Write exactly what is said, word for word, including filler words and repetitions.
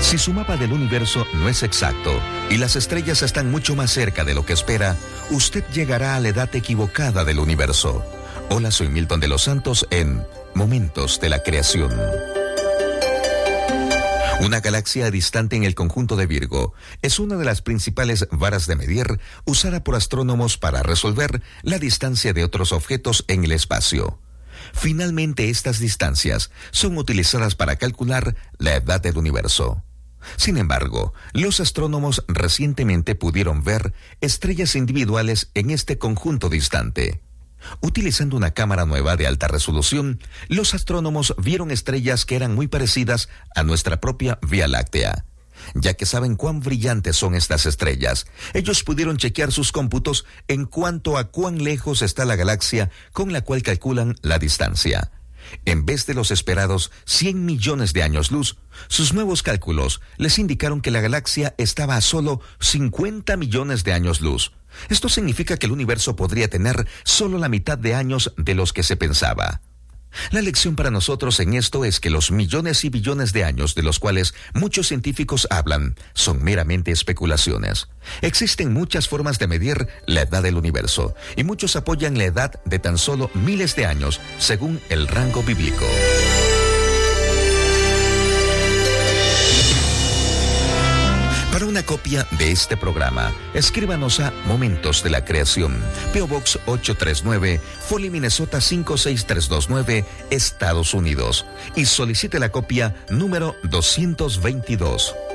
Si su mapa del universo no es exacto y las estrellas están mucho más cerca de lo que espera, usted llegará a la edad equivocada del universo. Hola, soy Milton de los Santos en Momentos de la Creación. Una galaxia distante en el conjunto de Virgo es una de las principales varas de medir usada por astrónomos para resolver la distancia de otros objetos en el espacio. Finalmente, estas distancias son utilizadas para calcular la edad del universo. Sin embargo, los astrónomos recientemente pudieron ver estrellas individuales en este conjunto distante. Utilizando una cámara nueva de alta resolución, los astrónomos vieron estrellas que eran muy parecidas a nuestra propia Vía Láctea. Ya que saben cuán brillantes son estas estrellas, ellos pudieron chequear sus cómputos en cuanto a cuán lejos está la galaxia con la cual calculan la distancia. En vez de los esperados cien millones de años luz, sus nuevos cálculos les indicaron que la galaxia estaba a solo cincuenta millones de años luz. Esto significa que el universo podría tener solo la mitad de años de los que se pensaba. La lección para nosotros en esto es que los millones y billones de años de los cuales muchos científicos hablan son meramente especulaciones. Existen muchas formas de medir la edad del universo y muchos apoyan la edad de tan solo miles de años según el rango bíblico. Para una copia de este programa, escríbanos a Momentos de la Creación, P O Box ocho tres nueve, Foley, Minnesota cinco seis tres dos nueve, Estados Unidos, y solicite la copia número doscientos veintidós.